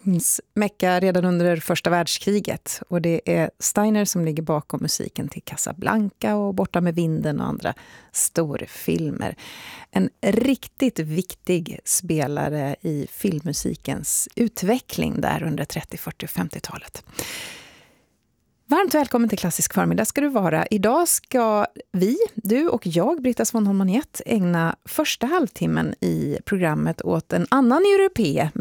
Mecka redan under första världskriget, och det är Steiner som ligger bakom musiken till Casablanca och Borta med vinden och andra storfilmer. En riktigt viktig spelare i filmmusikens utveckling där under 30-, 40- och 50-talet. Varmt välkommen till Klassisk förmiddag ska du vara. Idag ska vi, du och jag, Britta Svanholm Maniet, ägna första halvtimmen i programmet åt en annan europé